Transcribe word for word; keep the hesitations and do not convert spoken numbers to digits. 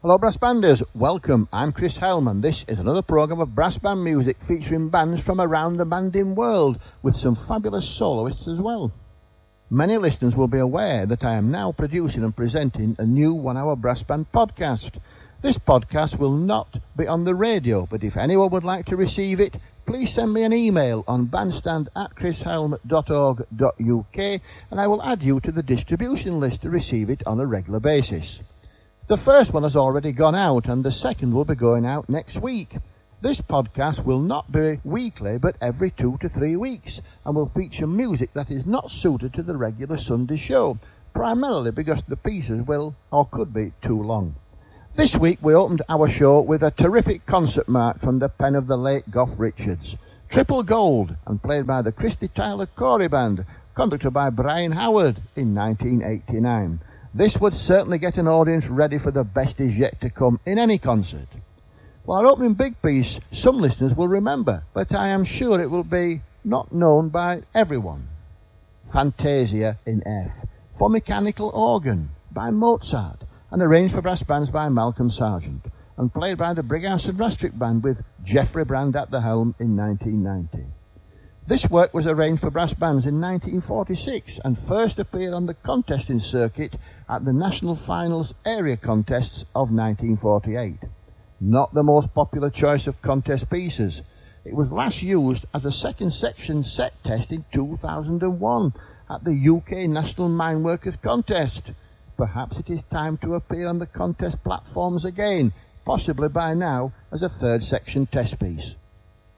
Hello brass banders, welcome, I'm Chris Helm and this is another programme of brass band music featuring bands from around the banding world with some fabulous soloists as well. Many listeners will be aware that I am now producing and presenting a new one-hour brass band podcast. This podcast will not be on the radio, but if anyone would like to receive it, please send me an email on bandstand at chrishelm dot org dot U K and I will add you to the distribution list to receive it on a regular basis. The first one has already gone out and the second will be going out next week. This podcast will not be weekly but every two to three weeks and will feature music that is not suited to the regular Sunday show, primarily because the pieces will or could be too long. This week we opened our show with a terrific concert mark from the pen of the late Gough Richards, Triple Gold, and played by the Christy Tyler Corey Band, conducted by Brian Howard in nineteen eighty-nine. This would certainly get an audience ready for the best is yet to come in any concert. Well, our opening big piece, some listeners will remember, but I am sure it will be not known by everyone. Fantasia in F, for mechanical organ, by Mozart, and arranged for brass bands by Malcolm Sargent, and played by the Brighouse and Rastrick Band with Geoffrey Brand at the helm in nineteen ninety. This work was arranged for brass bands in nineteen forty-six and first appeared on the contesting circuit at the National Finals Area Contests of nineteen forty-eight. Not the most popular choice of contest pieces. It was last used as a second section set test in two thousand one at the U K National Mine Workers Contest. Perhaps it is time to appear on the contest platforms again, possibly by now as a third section test piece.